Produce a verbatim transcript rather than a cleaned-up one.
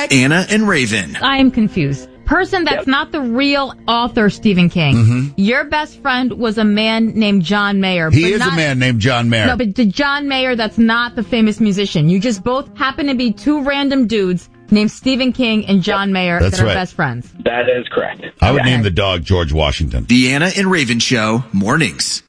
Anna and Raven. I am confused. Person that's yep. not the real author, Stephen King. Mm-hmm. Your best friend was a man named John Mayer. He is not, a man named John Mayer. No, but the John Mayer, that's not the famous musician. You just both happen to be two random dudes named Stephen King and John yep. Mayer that's that right. are best friends. That is correct. I would yeah. name the dog George Washington. The Anna and Raven Show, mornings.